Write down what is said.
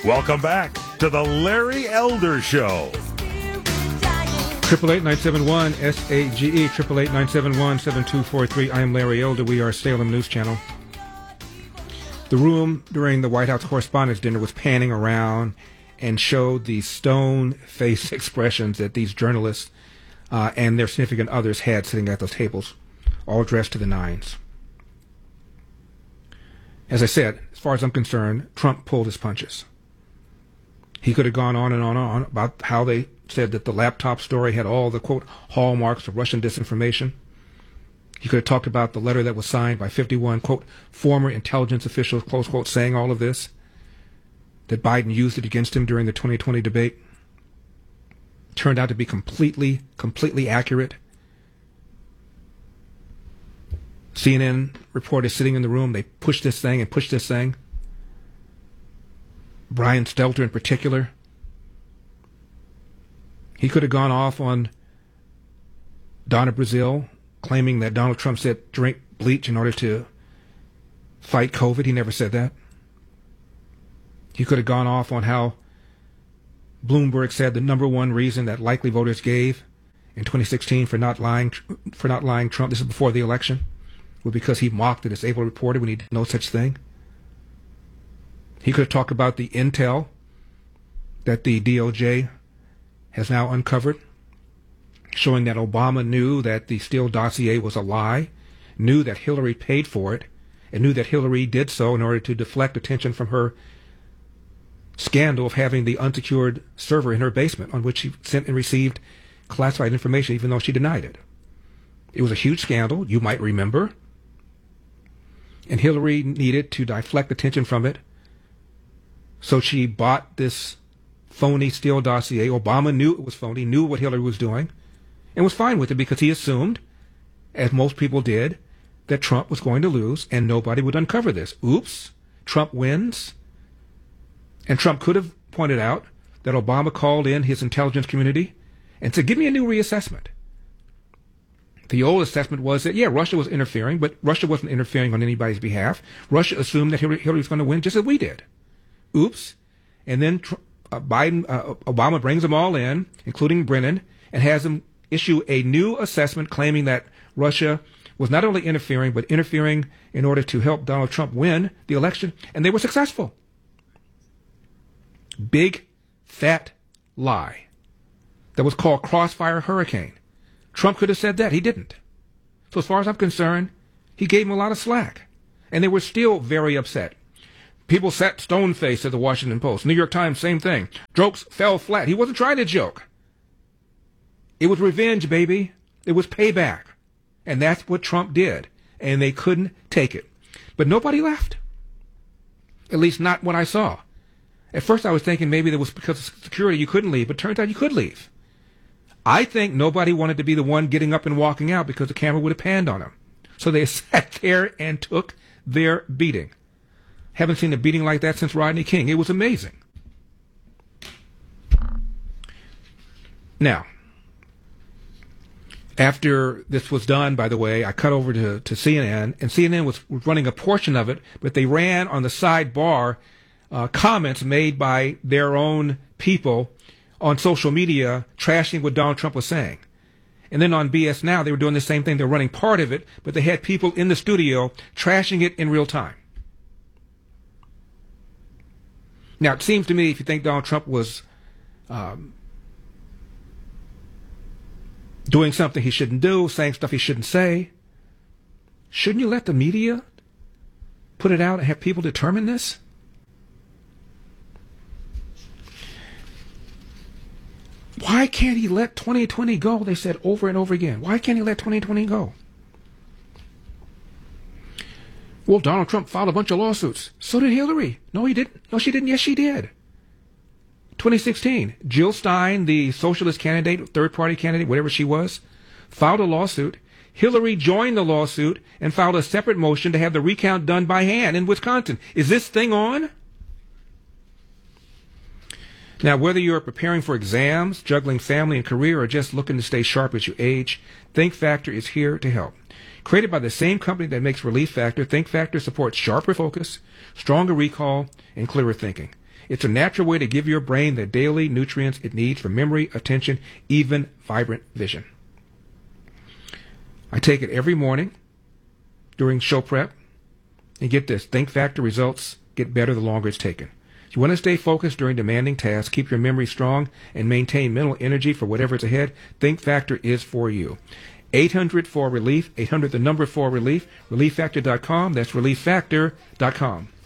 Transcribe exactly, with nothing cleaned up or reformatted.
Welcome back to the Larry Elder Show. Triple eight nine seven one S A G E triple eight nine seven one seven two four three. I am Larry Elder. We are Salem News Channel. The room during the White House Correspondents' Dinner was panning around and showed the stone-faced expressions that these journalists uh, and their significant others had sitting at those tables, all dressed to the nines. As I said, as far as I'm concerned, Trump pulled his punches. He could have gone on and on and on about how they said that the laptop story had all the, quote, hallmarks of Russian disinformation. He could have talked about the letter that was signed by fifty-one, quote, former intelligence officials, close quote, saying all of this, that Biden used it against him during the twenty twenty debate. Turned out to be completely, completely accurate. C N N reporter sitting in the room, they pushed this thing and pushed this thing. Brian Stelter in particular. He could have gone off on Donna Brazile, claiming that Donald Trump said drink bleach in order to fight COVID. He never said that. He could have gone off on how Bloomberg said the number one reason that likely voters gave in twenty sixteen for not lying for not lying Trump, this is before the election, was because he mocked a disabled reporter when he did no such thing. He could have talked about the intel that the D O J has now uncovered, showing that Obama knew that the Steele dossier was a lie, knew that Hillary paid for it, and knew that Hillary did so in order to deflect attention from her scandal of having the unsecured server in her basement on which she sent and received classified information, even though she denied it. It was a huge scandal, you might remember, and Hillary needed to deflect attention from it. So she bought this phony Steele dossier. Obama knew it was phony, knew what Hillary was doing, and was fine with it because he assumed, as most people did, that Trump was going to lose and nobody would uncover this. Oops, Trump wins. And Trump could have pointed out that Obama called in his intelligence community and said, give me a new reassessment. The old assessment was that, yeah, Russia was interfering, but Russia wasn't interfering on anybody's behalf. Russia assumed that Hillary, Hillary was going to win just as we did. Oops. And then uh, Biden, uh, Obama brings them all in, including Brennan, and has them issue a new assessment claiming that Russia was not only interfering, but interfering in order to help Donald Trump win the election, and they were successful. Big, fat lie that was called Crossfire Hurricane. Trump could have said that. He didn't. So as far as I'm concerned, he gave him a lot of slack. And they were still very upset. People sat stone-faced at the Washington Post. New York Times, same thing. Jokes fell flat. He wasn't trying to joke. It was revenge, baby. It was payback. And that's what Trump did. And they couldn't take it. But nobody left. At least not what I saw. At first I was thinking maybe that was because of security you couldn't leave, but it turns out you could leave. I think nobody wanted to be the one getting up and walking out because the camera would have panned on them. So they sat there and took their beating. Haven't seen a beating like that since Rodney King. It was amazing. Now, after this was done, by the way, I cut over to, to C N N, and C N N was running a portion of it, but they ran on the sidebar uh, comments made by their own people on social media trashing what Donald Trump was saying. And then on B S Now, they were doing the same thing. They were running part of it, but they had people in the studio trashing it in real time. Now, it seems to me, if you think Donald Trump was um, doing something he shouldn't do, saying stuff he shouldn't say, shouldn't you let the media put it out and have people determine this? Why can't he let twenty twenty go? They said over and over again. Why can't he let twenty twenty go? Well, Donald Trump filed a bunch of lawsuits. So did Hillary. No, he didn't. No, she didn't. Yes, she did. twenty sixteen, Jill Stein, the socialist candidate, third-party candidate, whatever she was, filed a lawsuit. Hillary joined the lawsuit and filed a separate motion to have the recount done by hand in Wisconsin. Is this thing on? Now, whether you're preparing for exams, juggling family and career, or just looking to stay sharp as you age, Think Factor is here to help. Created by the same company that makes Relief Factor, Think Factor supports sharper focus, stronger recall, and clearer thinking. It's a natural way to give your brain the daily nutrients it needs for memory, attention, even vibrant vision. I take it every morning during show prep. And get this, Think Factor results get better the longer it's taken. If you want to stay focused during demanding tasks, keep your memory strong, and maintain mental energy for whatever's ahead, Think Factor is for you. eight hundred four relief, eight hundred the number four relief, relief factor dot com. That's relief factor dot com.